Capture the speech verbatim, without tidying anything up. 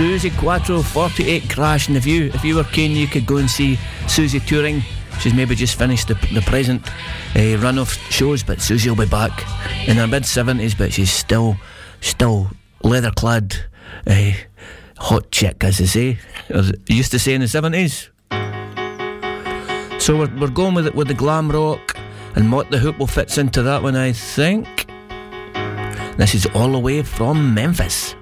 Susie Quattro, forty-eight Crash. And if you, if you were keen, you could go and see Susie touring. She's maybe just finished the, the present uh, run of shows, but Susie will be back in her mid-seventies, but she's still, still leather-clad, uh, hot chick, as they say, as they used to say in the seventies. So we're, we're going with it with the glam rock, and Mott the Hoople fits into that one, I think. This is all the way from Memphis.